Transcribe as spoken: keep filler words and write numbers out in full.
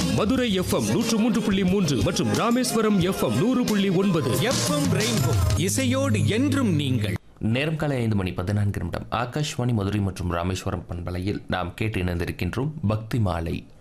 Madurai FM நூற்று மூன்று புள்ளி மூன்று மற்றும் ராமேஸ்வரம் எஃப்எம் நூறு புள்ளி ஒன்பது. எஃப்எம் ரெயின்போ இசையோடு என்றும் நீங்கள். நேரம் காலை ஐந்து மணி பதினான்கு நிமிடம். ஆகாஷ்வாணி மதுரை மற்றும் ராமேஸ்வரம் பண்பலையில் நாம் கேட்டு இணைந்திருக்கின்றோம் பக்தி மாலை.